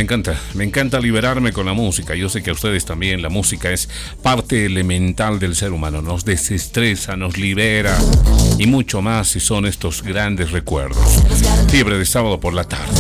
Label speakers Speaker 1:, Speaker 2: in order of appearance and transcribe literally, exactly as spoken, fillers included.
Speaker 1: me encanta, me encanta liberarme con la música. Yo sé que a ustedes también la música es parte elemental del ser humano, nos desestresa, nos libera y mucho más si son estos grandes recuerdos. Fiebre de sábado por la tarde.